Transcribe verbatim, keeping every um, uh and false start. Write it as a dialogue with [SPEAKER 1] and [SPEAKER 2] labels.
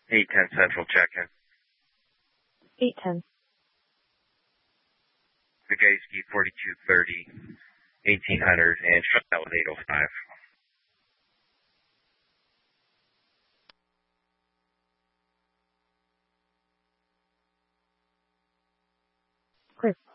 [SPEAKER 1] eight ten Central check-in.
[SPEAKER 2] eight ten.
[SPEAKER 1] Vigayski forty-two thirty, eighteen hundred, and shut out with eight oh five.
[SPEAKER 2] Chris,